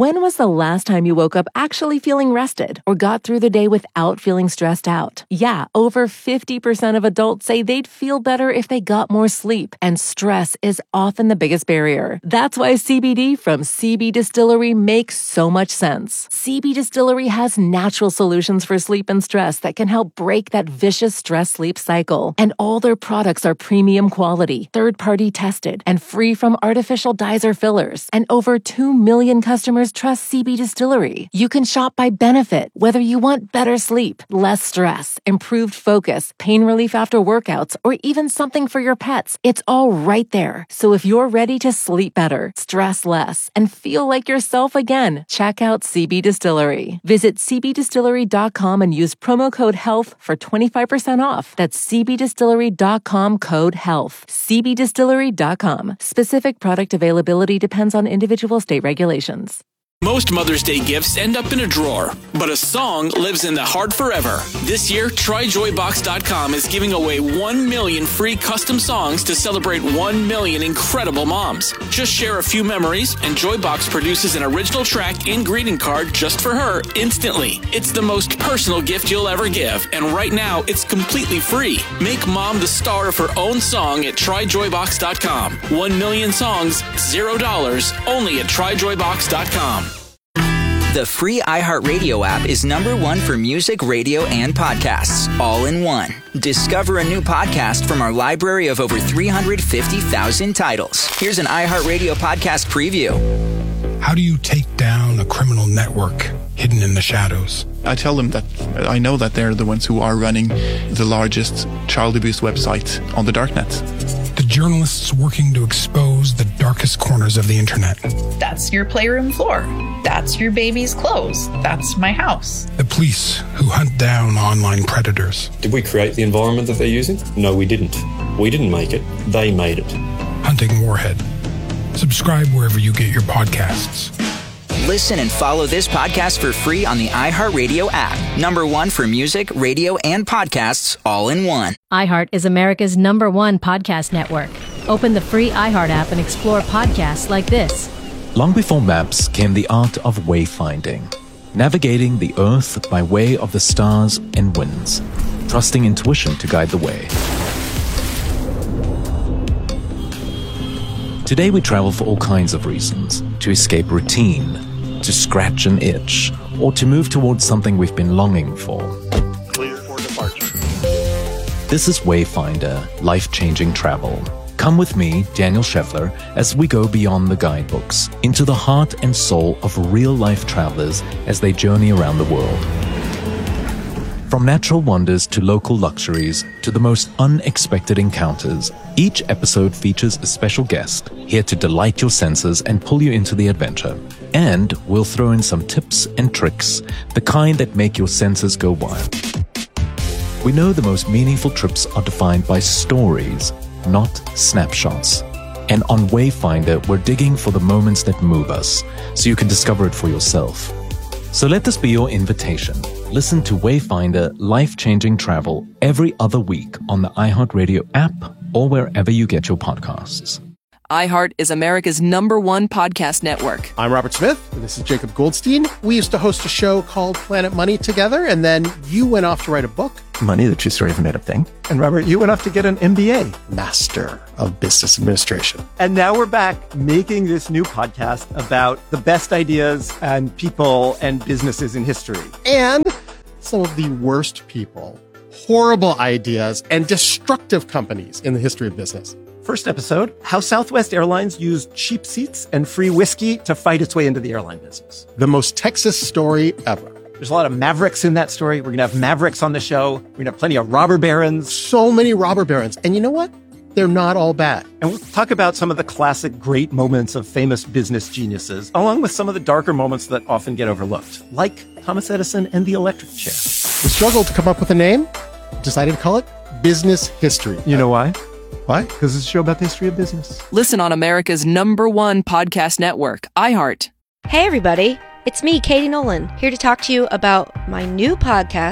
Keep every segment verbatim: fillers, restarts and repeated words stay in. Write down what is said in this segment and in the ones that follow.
When was the last time you woke up actually feeling rested or got through the day without feeling stressed out? Yeah, over fifty percent of adults say they'd feel better if they got more sleep, and stress is often the biggest barrier. That's why C B D from C B Distillery makes so much sense. C B Distillery has natural solutions for sleep and stress that can help break that vicious stress-sleep cycle. And all their products are premium quality, third-party tested, and free from artificial dyes or fillers. And over two million customers trust C B Distillery. You can shop by benefit, whether you want better sleep, less stress, improved focus, pain relief after workouts, or even something for your pets. It's all right there. So if you're ready to sleep better, stress less, and feel like yourself again, check out C B Distillery. Visit c b distillery dot com and use promo code HEALTH for twenty-five percent off. That's c b distillery dot com code HEALTH. c b distillery dot com. Specific product availability depends on individual state regulations. Most Mother's Day gifts end up in a drawer, but a song lives in the heart forever. This year, try joy box dot com is giving away one million free custom songs to celebrate one million incredible moms. Just share a few memories, and Joybox produces an original track and greeting card just for her instantly. It's the most personal gift you'll ever give, and right now, it's completely free. Make mom the star of her own song at try joy box dot com. One million songs, zero dollars, only at try joy box dot com. The free iHeartRadio app is number one for music, radio, and podcasts, all in one. Discover a new podcast from our library of over three hundred fifty thousand titles. Here's an iHeartRadio podcast preview. How do you take down a criminal network hidden in the shadows? I tell them that I know that they're the ones who are running the largest child abuse website on the darknet. The journalists working to expose the darkest corners of the internet. That's your playroom floor. That's your baby's clothes. That's my house. The police who hunt down online predators. Did we create the environment that they're using? No, we didn't. We didn't make it. They made it. Hunting Warhead. Subscribe wherever you get your podcasts. Listen and follow this podcast for free on the iHeartRadio app. Number one for music, radio, and podcasts, all in one. iHeart is America's number one podcast network. Open the free iHeart app and explore podcasts like this. Long before maps came the art of wayfinding, navigating the earth by way of the stars and winds, trusting intuition to guide the way. Today we travel for all kinds of reasons: to escape routine, to scratch an itch, or to move towards something we've been longing for. Clear for departure. This is Wayfinder, life-changing travel. Come with me, Daniel Scheffler, as we go beyond the guidebooks, into the heart and soul of real-life travelers as they journey around the world. From natural wonders to local luxuries to the most unexpected encounters, each episode features a special guest here to delight your senses and pull you into the adventure. And we'll throw in some tips and tricks, the kind that make your senses go wild. We know the most meaningful trips are defined by stories, not snapshots. And on Wayfinder, we're digging for the moments that move us, so you can discover it for yourself. So let this be your invitation. Listen to Wayfinder Life-Changing Travel every other week on the iHeartRadio app or wherever you get your podcasts. iHeart is America's number one podcast network. I'm Robert Smith, and this is Jacob Goldstein. We used to host a show called Planet Money together, and then you went off to write a book. Money, the true story of a made-up thing. And Robert, you went off to get an M B A. Master of Business Administration. And now we're back making this new podcast about the best ideas and people and businesses in history. And some of the worst people, horrible ideas, and destructive companies in the history of business. First episode, how Southwest Airlines used cheap seats and free whiskey to fight its way into the airline business. The most Texas story ever. There's a lot of mavericks in that story. We're going to have mavericks on the show. We're going to have plenty of robber barons. So many robber barons. And you know what? They're not all bad. And we'll talk about some of the classic great moments of famous business geniuses, along with some of the darker moments that often get overlooked, like Thomas Edison and the electric chair. We struggled to come up with a name. Decided to call it Business History. You know why? Why? Because it's a show about the history of business. Listen on America's number one podcast network, iHeart. Hey, everybody. It's me, Katie Nolan, here to talk to you about my new podcast,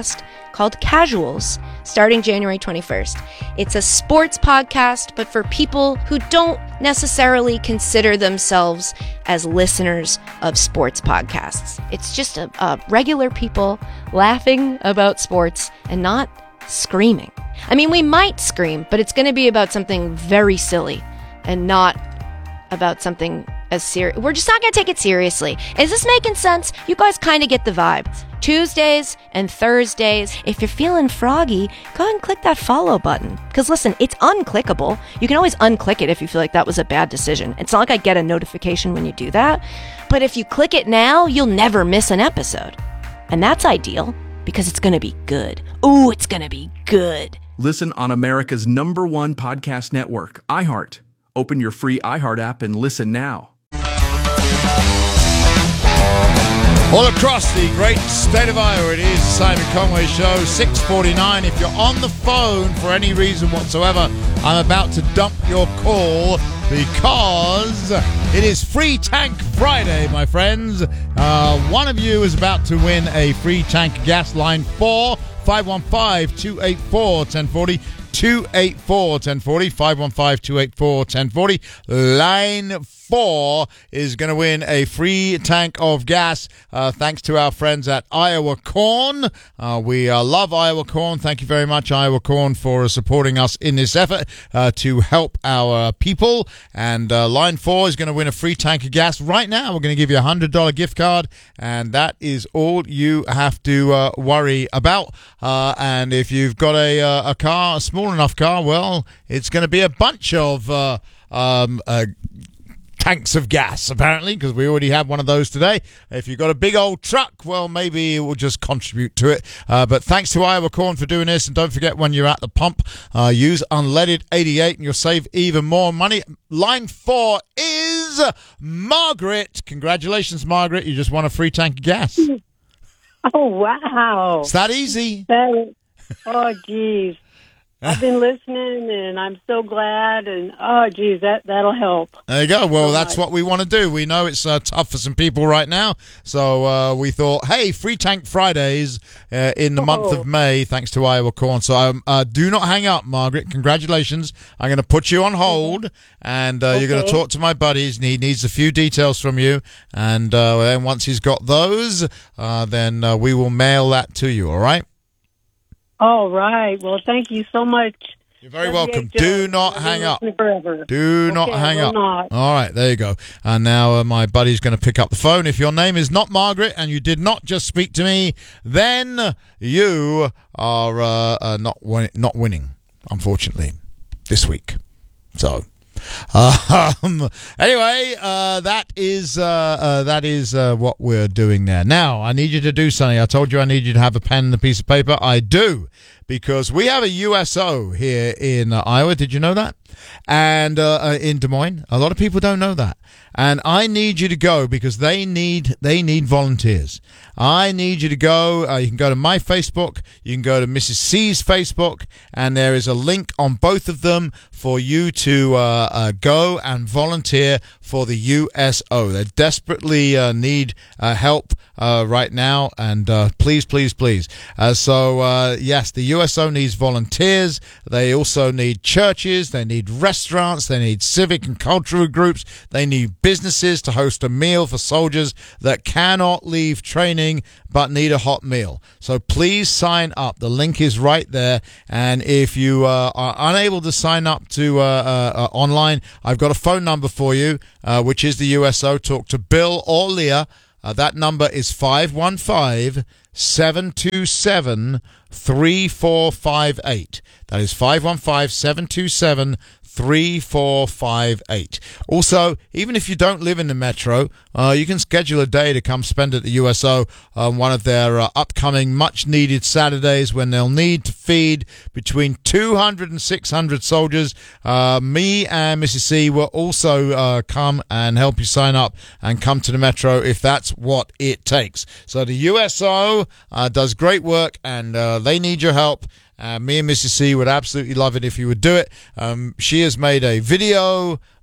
called Casuals, starting January twenty-first. It's a sports podcast, but for people who don't necessarily consider themselves as listeners of sports podcasts. It's just a, a regular people laughing about sports and not screaming. I mean, we might scream, but it's going to be about something very silly and not about something as serious. We're just not going to take it seriously. Is this making sense? You guys kind of get the vibe. Tuesdays and Thursdays. If you're feeling froggy, go ahead and click that follow button. Because listen, it's unclickable. You can always unclick it if you feel like that was a bad decision. It's not like I get a notification when you do that. But if you click it now, you'll never miss an episode. And that's ideal because it's going to be good. Ooh, it's going to be good. Listen on America's number one podcast network, iHeart. Open your free iHeart app and listen now. All across the great state of Iowa, it is the Simon Conway Show, six forty-nine. If you're on the phone for any reason whatsoever, I'm about to dump your call because it is Free Tank Friday, my friends. Uh, one of you is about to win a free tank gas. Line four, five one five, two eight four, one oh four oh. two eight four, one oh four oh, five one five, two eight four, one oh four oh. Line four is going to win a free tank of gas uh, thanks to our friends at Iowa Corn. Uh, we uh, love Iowa Corn. Thank you very much, Iowa Corn, for supporting us in this effort uh, to help our people. And uh, line four is going to win a free tank of gas. Right now, we're going to give you a one hundred dollars gift card, and that is all you have to uh, worry about. Uh, and if you've got a, uh, a car, a small enough car, well, it's going to be a bunch of uh, um, uh, tanks of gas, apparently, because we already have one of those today. If you've got a big old truck, well, maybe it will just contribute to it. Uh, but thanks to Iowa Corn for doing this. And don't forget, when you're at the pump, uh, use unleaded eighty-eight and you'll save even more money. Line four is Margaret. Congratulations, Margaret. You just won a free tank of gas. Oh, wow. It's that easy. That is, oh, geez. I've been listening, and I'm so glad, and, oh, geez, that, that'll help. There you go. Well, that's what we want to do. We know it's uh, tough for some people right now, so uh, we thought, hey, Free Tank Fridays uh, in the oh. month of May, thanks to Iowa Corn. So um, uh, do not hang up, Margaret. Congratulations. I'm going to put you on hold, and uh, okay. you're going to talk to my buddies, and he needs a few details from you, and uh, then once he's got those, uh, then uh, we will mail that to you, all right? All right. Well, thank you so much. You're very welcome. Do not hang up. Forever. Do not okay, hang up. Not. All right, there you go. And now uh, my buddy's going to pick up the phone. If your name is not Margaret and you did not just speak to me, then you are uh, uh, not win- not winning, unfortunately, this week. So. Um, anyway, uh, that is uh, uh, that is uh, what we're doing there. Now, I need you to do something. I told you I need you to have a pen and a piece of paper. I do, because we have a U S O here in uh, Iowa. Did you know that? And uh, uh, in Des Moines, a lot of people don't know that. And I need you to go because they need they need volunteers. I need you to go. Uh, you can go to my Facebook. You can go to Missus C's Facebook, and there is a link on both of them for you to uh, uh, go and volunteer for the U S O. They desperately uh, need uh, help uh, right now, and uh, please, please, please. Uh, so uh, yes, the U S O needs volunteers. They also need churches. They need restaurants. They need civic and cultural groups. They need businesses to host a meal for soldiers that cannot leave training but need a hot meal. So please sign up. The link is right there. And if you uh, are unable to sign up to uh, uh, uh, online, I've got a phone number for you, uh, which is the U S O. Talk to Bill or Leah. Uh, that number is five one five, seven two seven, three four five eight. That is five one five, seven two seven, three four five eight. Also, even if you don't live in the metro, uh, you can schedule a day to come spend at the U S O on one of their uh, upcoming much-needed Saturdays when they'll need to feed between two hundred and six hundred soldiers. Uh, me and Missus C will also uh, come and help you sign up and come to the metro if that's what it takes. So the U S O uh, does great work, and uh, they need your help. Uh, me and Missus C would absolutely love it if you would do it. Um, she has made a video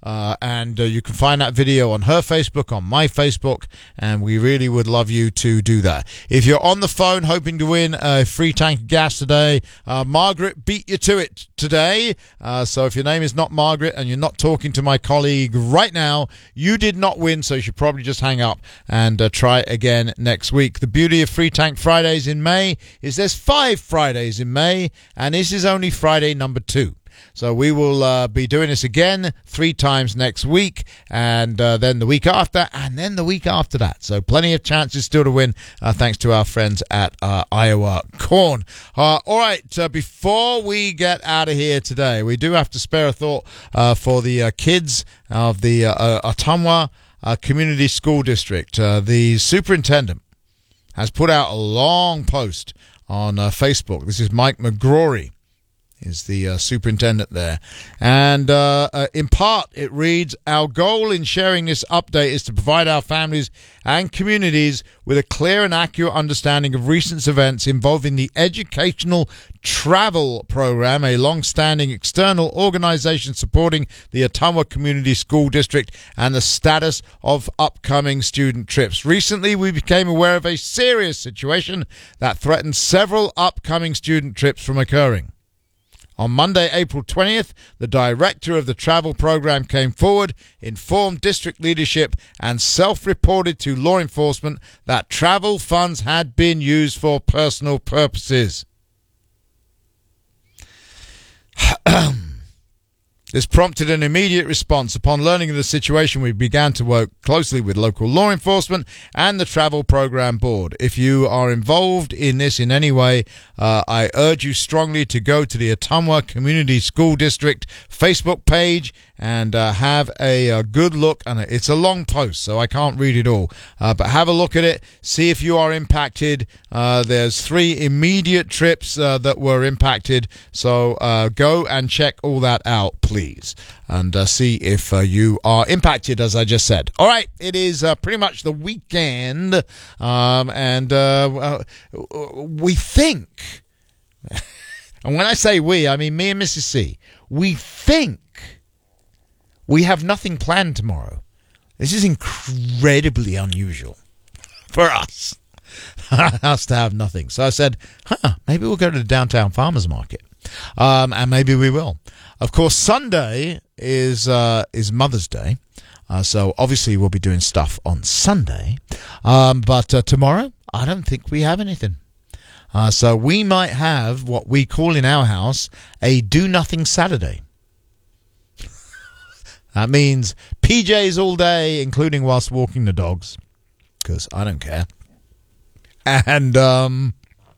Uh, and uh, you can find that video on her Facebook, on my Facebook, and we really would love you to do that. If you're on the phone hoping to win a free tank of gas today, uh, Margaret beat you to it today. Uh, so if your name is not Margaret and you're not talking to my colleague right now, you did not win, so you should probably just hang up and uh, try again next week. The beauty of Free Tank Fridays in May is there's five Fridays in May, and this is only Friday number two. So we will uh, be doing this again three times next week, and uh, then the week after, and then the week after that. So plenty of chances still to win, uh, thanks to our friends at uh, Iowa Corn. Uh, all right, uh, before we get out of here today, we do have to spare a thought uh, for the uh, kids of the uh, uh, Ottumwa uh, Community School District. Uh, the superintendent has put out a long post on uh, Facebook. This is Mike McGrory. Is the uh, superintendent there. And uh, uh, in part, it reads, our goal in sharing this update is to provide our families and communities with a clear and accurate understanding of recent events involving the Educational Travel Program, a long-standing external organization supporting the Ottumwa Community School District, and the status of upcoming student trips. Recently, we became aware of a serious situation that threatens several upcoming student trips from occurring. On Monday, April twentieth, the director of the travel program came forward, informed district leadership, and self-reported to law enforcement that travel funds had been used for personal purposes. This prompted an immediate response. Upon learning of the situation, we began to work closely with local law enforcement and the Travel Program Board. If you are involved in this in any way, uh, I urge you strongly to go to the Ottumwa Community School District Facebook page and uh, have a, a good look. And it's a long post, so I can't read it all. Uh, but have a look at it. See if you are impacted. Uh, there's three immediate trips uh, that were impacted. So uh, go and check all that out, please, and uh, see if uh, you are impacted, as I just said. All right, it is uh, pretty much the weekend, um, and uh, uh, we think, and when I say we, I mean me and Missus C, we think we have nothing planned tomorrow. This is incredibly unusual for us, us to have nothing. So I said, huh, maybe we'll go to the downtown farmers market. Um, and maybe we will. Of course, Sunday is uh, is Mother's Day, uh, so obviously we'll be doing stuff on Sunday. Um, but uh, tomorrow, I don't think we have anything. Uh, so we might have what we call in our house a do-nothing Saturday. That means P Js all day, including whilst walking the dogs, because I don't care. And um,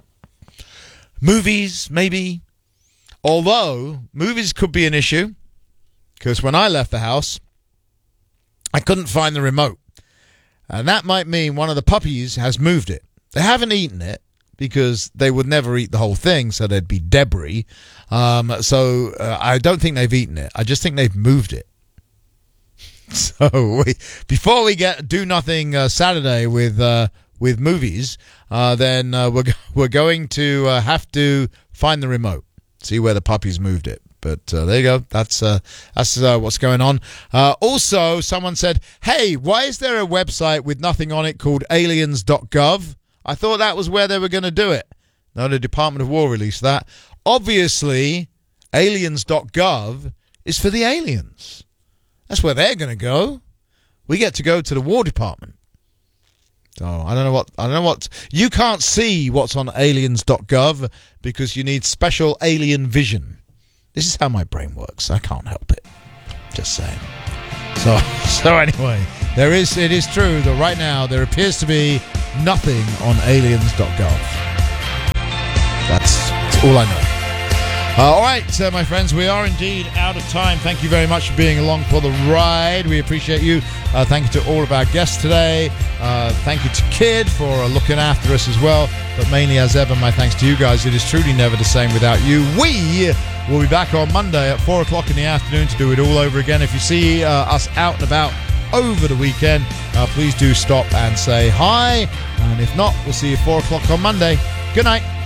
movies, maybe. Although, movies could be an issue, because when I left the house, I couldn't find the remote. And that might mean one of the puppies has moved it. They haven't eaten it, because they would never eat the whole thing, so there'd be debris. Um, so uh, I don't think they've eaten it. I just think they've moved it. So we, before we get do nothing uh, Saturday with uh, with movies, uh, then uh, we're we're going to uh, have to find the remote, see where the puppies moved it. But uh, there you go. That's uh, that's uh, what's going on. Uh, also, someone said, "Hey, why is there a website with nothing on it called aliens dot gov? I thought that was where they were going to do it." No, the Department of War released that. Obviously, aliens dot gov is for the aliens. That's where they're going to go. We get to go to the War Department. So I don't know what I don't know what you can't see what's on aliens dot gov because you need special alien vision. This is how my brain works. I can't help it. Just saying. So so anyway, there is it is true that right now there appears to be nothing on aliens dot gov. That's, that's all I know. Uh, all right, uh, my friends, we are indeed out of time. Thank you very much for being along for the ride. We appreciate you. Uh, thank you to all of our guests today. Uh, thank you to Kid for uh, looking after us as well. But mainly, as ever, my thanks to you guys. It is truly never the same without you. We will be back on Monday at four o'clock in the afternoon to do it all over again. If you see uh, us out and about over the weekend, uh, please do stop and say hi. And if not, we'll see you at four o'clock on Monday. Good night.